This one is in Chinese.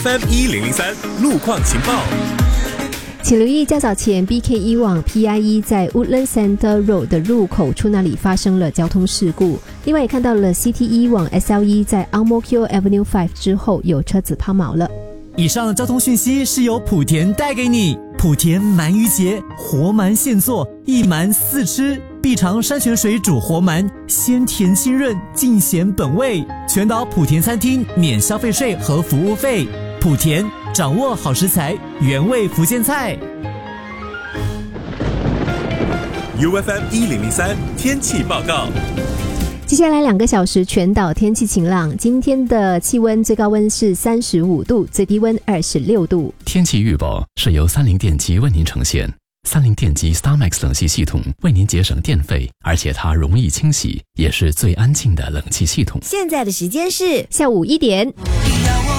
FM1003路况情报。 请留意较早前 BKE 往 PIE 在 Woodland Center Road 的入口处那里发生了交通事故。另外也看到了 CTE 往 SLE 在 Ang Mo Kio Avenue 5之后有车子抛锚了。 以上交通讯息是由莆田带给你。莆田鳗鱼节，活鳗现做，一鳗四吃，必尝山泉水煮活鳗，鲜甜清润，尽显本味。全岛莆田餐厅免消费税和服务费。莆田掌握好食材，原味福建菜。 UFM1003天气报告。 接下来2个小时全岛天气晴朗，今天的气温最高温是35度，最低温26度。 天气预报是由三菱电机为您呈现。三菱电机 StarMax 冷气系统为您节省电费，而且它容易清洗，也是最安静的冷气系统。 现在的时间是下午1点。